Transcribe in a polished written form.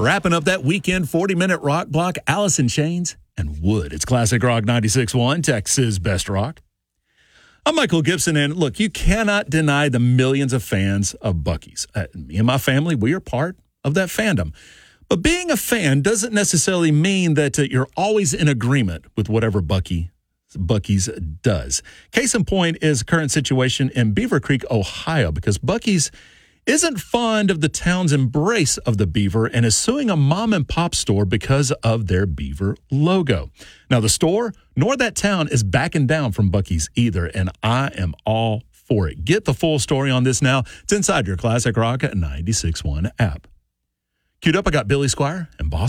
Wrapping up that weekend 40-minute rock block, Alice in Chains and Wood. It's Classic Rock 96.1, Texas Best Rock. I'm Michael Gibson, and look, you cannot deny the millions of fans of Buc-ee's. Me and my family, we are part of that fandom. But being a fan doesn't necessarily mean that you're always in agreement with whatever Buc-ee's does. Case in point is current situation in Beaver Creek, Ohio, because Buc-ee's isn't fond of the town's embrace of the beaver and is suing a mom-and-pop store because of their beaver logo. Now, the store nor that town is backing down from Buc-ee's either, and I am all for it. Get the full story on this now. It's inside your Classic Rock at 96.1 app. Queued up, I got Billy Squier and Boss